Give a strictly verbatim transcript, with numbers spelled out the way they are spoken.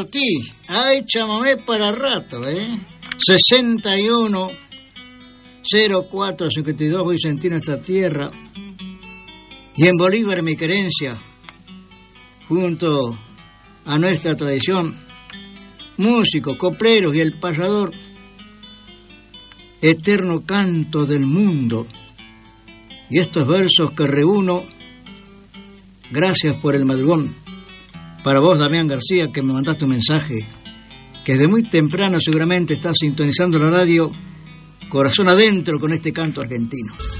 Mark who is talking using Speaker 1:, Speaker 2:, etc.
Speaker 1: Martí. Ay, chamamé para rato, ¿eh? sesenta y uno, cero cuatro, cincuenta y dos, voy a sentir nuestra tierra. Y en Bolívar mi querencia, junto a nuestra tradición, músicos, copleros y el payador, eterno canto del mundo. Y estos versos que reúno, gracias por el madrugón. Para vos, Damián García, que me mandaste un mensaje, que desde muy temprano seguramente estás sintonizando la radio, corazón adentro con este canto argentino.